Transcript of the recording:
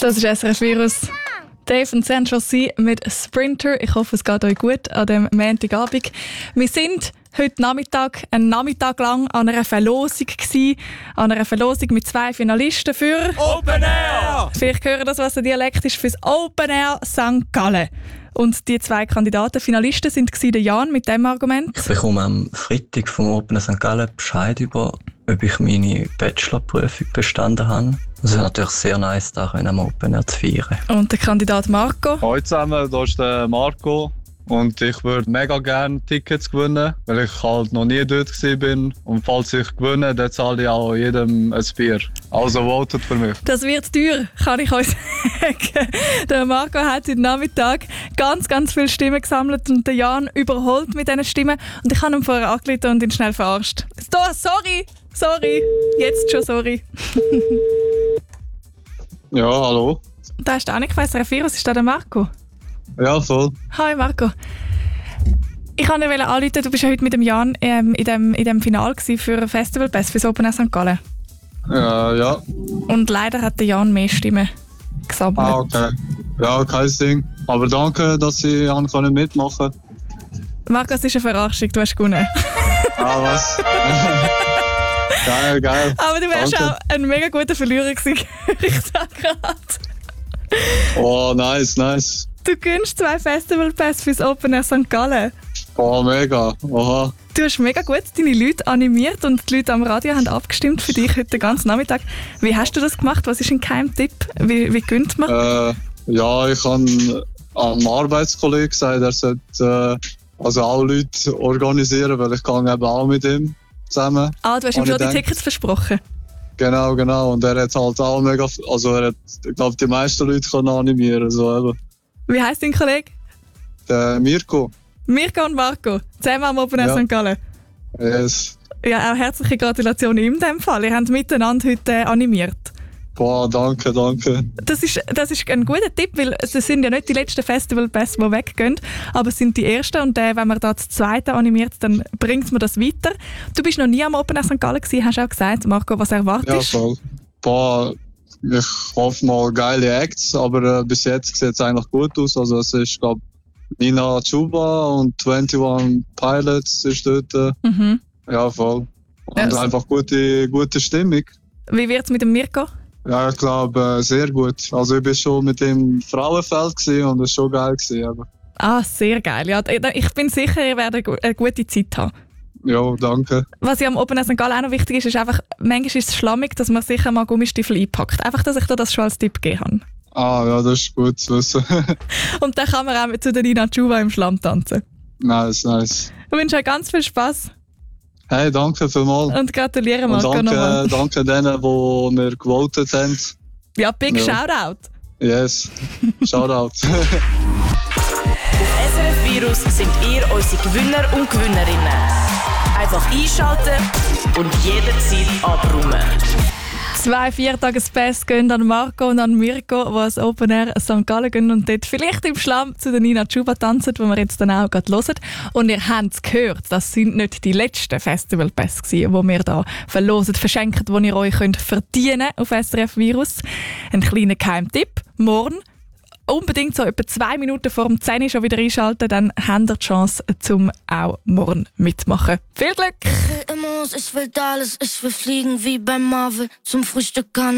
Das ist SRF Virus. Dave und Saint-Josie mit Sprinter. Ich hoffe, es geht euch gut an diesem Montagabend. Wir sind heute Nachmittag, einen Nachmittag lang an einer Verlosung gewesen. An einer Verlosung mit 2 Finalisten für Open Air! Vielleicht hören das, was der Dialekt ist, fürs Open Air St. Gallen. Und die 2 Kandidaten, Finalisten, sind der Jan mit dem Argument. Ich bekomme am Freitag vom Open Air St. Gallen Bescheid über, ob ich meine Bachelorprüfung bestanden habe. Es ist natürlich sehr nice, da am Open Air zu feiern. Und der Kandidat Marco. Hallo zusammen, hier ist der Marco. Und ich würde mega gerne Tickets gewinnen, weil ich halt noch nie dort war. Und falls ich gewinne, dann zahle ich auch jedem ein Bier. Also votet für mich. Das wird teuer, kann ich euch sagen. Der Marco hat heute Nachmittag ganz viele Stimmen gesammelt und der Jan überholt mit diesen Stimmen. Und ich habe ihn vorher angerufen und ihn schnell verarscht. Sorry, jetzt schon sorry. Ja, hallo. Da ist der Annik von SRF Virus, ist da der Marco? Ja, voll. Hi Marco. Ich wollte dir anrufen, du bist ja heute mit dem Jan in dem Finale für Festival Pass für das Open Air St. Gallen. Ja. Und leider hat der Jan mehr Stimmen gesammelt. Ah, okay. Ja, kein Ding. Aber danke, dass ich mitmachen konnte. Marco, es ist eine Verarschung, du hast gewonnen. Ah, was? Geil. Aber du wärst danke. auch ein mega guter Verlierer gewesen. Ich sag gerade. Oh, nice. Du gönnst 2 Festivalpässe fürs Open Air St. Gallen. Oh, mega. Oha. Du hast mega gut deine Leute animiert und die Leute am Radio haben abgestimmt für dich heute den ganzen Nachmittag. Wie hast du das gemacht? Was ist ein Geheimtipp? Wie gönnt man? Ja, ich habe einem Arbeitskollegen gesagt, er sollte auch Leute organisieren, weil ich kann eben auch mit ihm zusammen. Du hast ihm schon die Tickets versprochen? Genau. Und er hat halt auch mega, ich glaube, die meisten Leute können animieren. So eben. Wie heisst dein Kollege? Der Mirko. Mirko und Marco, zusammen am Open Air St. Gallen. Yes. Ja, auch herzliche Gratulation in dem Fall. Ihr habt miteinander heute animiert. Boah, danke. Das ist ein guter Tipp, weil es sind ja nicht die letzten Festivalpässe, die weggehen, aber es sind die ersten und wenn man da das zweite animiert, dann bringt man das weiter. Du bist noch nie am Open Air St. Gallen gewesen, hast du auch gesagt. Marco, was erwartest du? Ja, voll. Boah, ich hoffe mal geile Acts, aber bis jetzt sieht es eigentlich gut aus. Also es ist, glaube Nina Chuba und 21 Pilots ist dort. Mhm. Ja, voll. Und Also. einfach gute Stimmung. Wie wird es mit dem Mirko? Ja, ich glaube, sehr gut. Also ich war schon mit dem Frauenfeld und es war schon geil gewesen. Sehr geil. Ja, ich bin sicher, ihr werdet eine gute Zeit haben. Ja, danke. Was ja am Open Air St. Gallen auch noch wichtig ist einfach, manchmal ist es schlammig, dass man sicher mal Gummistiefel einpackt. Einfach, dass ich dir das schon als Tipp geben kann. Ja, das ist gut zu wissen. Und dann kann man auch zu der Nina Chuba im Schlamm tanzen. Nice. Ich wünsche euch ganz viel Spass. Hey, danke vielmals. Und gratuliere Und Marco nochmal. danke denen, die mir gewotet haben. Ja, big Ja. Shoutout. Yes, Shoutout. Auf SRF Virus sind ihr unsere Gewinner und Gewinnerinnen. Einfach einschalten und jederzeit abräumen. 2 Viertagespässe gehen an Marco und an Mirko, die ans Open Air St. Gallen gehen und dort vielleicht im Schlamm zu der Nina Chuba tanzen, die wir jetzt dann auch gerade hören. Und ihr habt es gehört, das sind nicht die letzten Festivalpässe gewesen, die wir hier verlosen, verschenken, die ihr euch verdienen könnt auf SRF Virus. Ein kleiner Geheimtipp. Morgen unbedingt so etwa 2 Minuten vor dem 10 Uhr schon wieder einschalten, dann habt ihr die Chance, zum auch morgen mitmachen. Viel Glück! Ich will alles, ich will fliegen wie bei Marvel. Zum Frühstück kann